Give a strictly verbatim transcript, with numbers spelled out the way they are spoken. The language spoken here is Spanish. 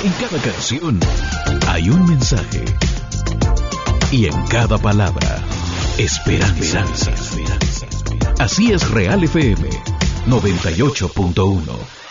En cada canción hay un mensaje. Y en cada palabra, esperanza. Así es Real F M noventa y ocho punto uno.